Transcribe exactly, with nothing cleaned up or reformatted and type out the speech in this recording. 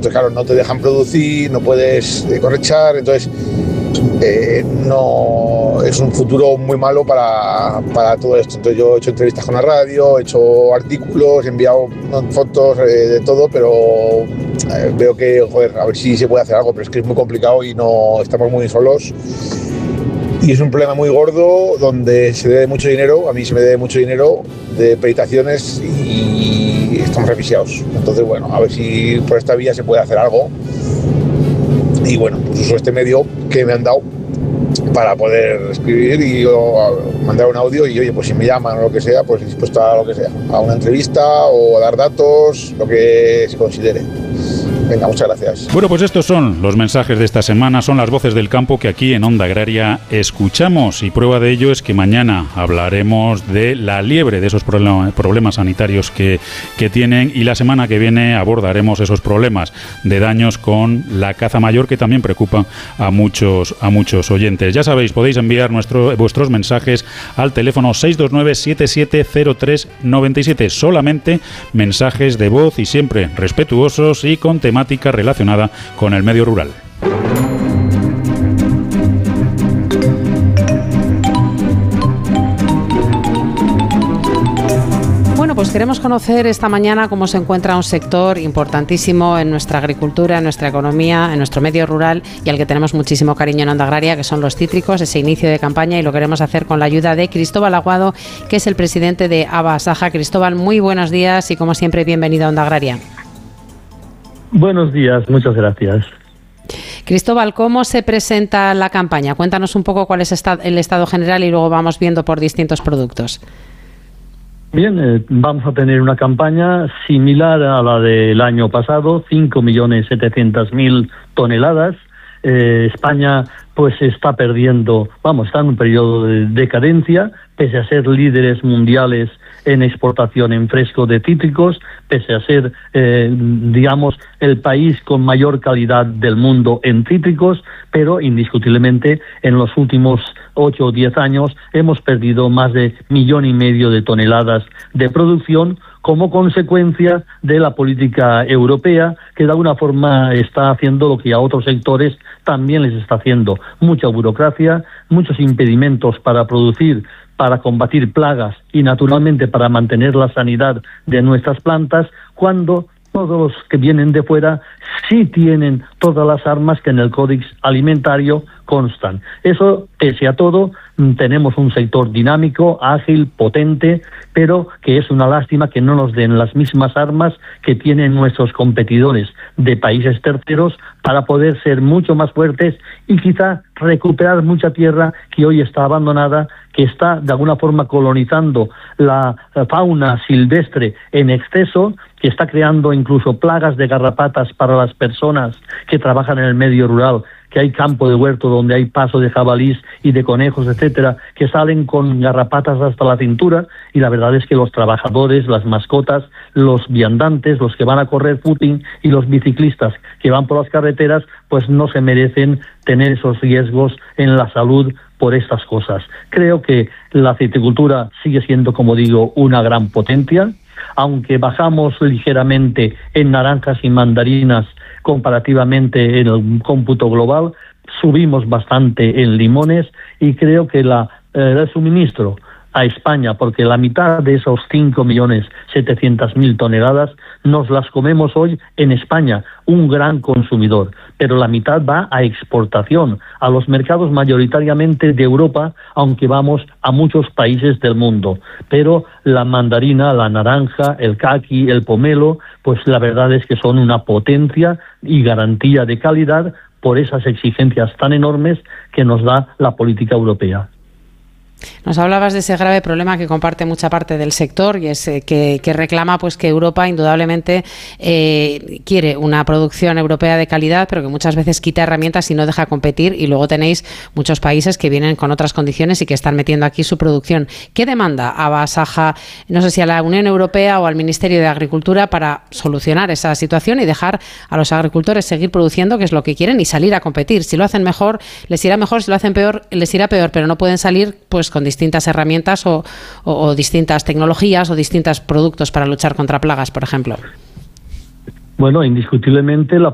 entonces claro, no te dejan producir, no puedes eh, correchar, entonces eh, no es un futuro muy malo para, para todo esto. Entonces yo he hecho entrevistas con la radio, he hecho artículos, he enviado fotos, eh, de todo, pero eh, veo que, joder, a ver si se puede hacer algo, pero es que es muy complicado y no estamos muy solos. Y es un problema muy gordo donde se debe mucho dinero, a mí se me debe mucho dinero de peritaciones y estamos revisados. Entonces, bueno, a ver si por esta vía se puede hacer algo. Y bueno, pues uso este medio que me han dado para poder escribir y yo mandar un audio y oye, pues si me llaman o lo que sea, pues dispuesto a lo que sea, a una entrevista o a dar datos, lo que se considere. Venga, muchas gracias. Bueno, pues estos son los mensajes de esta semana, son las voces del campo que aquí en Onda Agraria escuchamos, y prueba de ello es que mañana hablaremos de la liebre, de esos problemas, problemas sanitarios que, que tienen, y la semana que viene abordaremos esos problemas de daños con la caza mayor, que también preocupa a muchos, a muchos oyentes. Ya sabéis, podéis enviar nuestro, vuestros mensajes al teléfono seis dos nueve, siete siete cero tres nueve siete, solamente mensajes de voz y siempre respetuosos y con temática relacionada con el medio rural. Bueno, pues queremos conocer esta mañana cómo se encuentra un sector importantísimo en nuestra agricultura, en nuestra economía, en nuestro medio rural y al que tenemos muchísimo cariño en Onda Agraria, que son los cítricos, ese inicio de campaña, y lo queremos hacer con la ayuda de Cristóbal Aguado, que es el presidente de Abasaja. Cristóbal, muy buenos días y como siempre bienvenido a Onda Agraria. Buenos días, muchas gracias. Cristóbal, ¿cómo se presenta la campaña? Cuéntanos un poco cuál es el estado general y luego vamos viendo por distintos productos. Bien, eh, vamos a tener una campaña similar a la del año pasado, cinco millones setecientas mil toneladas. Eh, España pues está perdiendo, vamos, está en un periodo de decadencia, pese a ser líderes mundiales en exportación en fresco de cítricos, pese a ser, eh, digamos, el país con mayor calidad del mundo en cítricos, pero indiscutiblemente en los últimos ocho o diez años hemos perdido más de millón y medio de toneladas de producción como consecuencia de la política europea, que de alguna forma está haciendo lo que a otros sectores también les está haciendo. Mucha burocracia, muchos impedimentos para producir, para combatir plagas y naturalmente para mantener la sanidad de nuestras plantas, cuando todos los que vienen de fuera sí tienen todas las armas que en el Código Alimentario constan. Eso, pese a todo, tenemos un sector dinámico, ágil, potente, pero que es una lástima que no nos den las mismas armas que tienen nuestros competidores de países terceros para poder ser mucho más fuertes y quizá recuperar mucha tierra que hoy está abandonada, que está de alguna forma colonizando la fauna silvestre en exceso, que está creando incluso plagas de garrapatas para las personas que trabajan en el medio rural, que hay campo de huerto donde hay paso de jabalís y de conejos, etcétera, que salen con garrapatas hasta la cintura, y la verdad es que los trabajadores, las mascotas, los viandantes, los que van a correr footing y los biciclistas que van por las carreteras, pues no se merecen tener esos riesgos en la salud por estas cosas. Creo que la citricultura sigue siendo, como digo, una gran potencia, aunque bajamos ligeramente en naranjas y mandarinas comparativamente en el cómputo global, subimos bastante en limones, y creo que la, eh, el suministro a España, porque la mitad de esos cinco millones setecientas mil toneladas nos las comemos hoy en España, un gran consumidor, pero la mitad va a exportación, a los mercados mayoritariamente de Europa, aunque vamos a muchos países del mundo. Pero la mandarina, la naranja, el caqui, el pomelo, pues la verdad es que son una potencia y garantía de calidad por esas exigencias tan enormes que nos da la política europea. Nos hablabas de ese grave problema que comparte mucha parte del sector, y es eh, que, que reclama pues que Europa indudablemente eh, quiere una producción europea de calidad, pero que muchas veces quita herramientas y no deja competir, y luego tenéis muchos países que vienen con otras condiciones y que están metiendo aquí su producción. ¿Qué demanda Abasaja, no sé si a la Unión Europea o al Ministerio de Agricultura, para solucionar esa situación y dejar a los agricultores seguir produciendo, que es lo que quieren, y salir a competir? Si lo hacen mejor, les irá mejor; si lo hacen peor, les irá peor, pero no pueden salir pues con distintas herramientas o, o, o distintas tecnologías o distintos productos para luchar contra plagas, por ejemplo. Bueno, indiscutiblemente la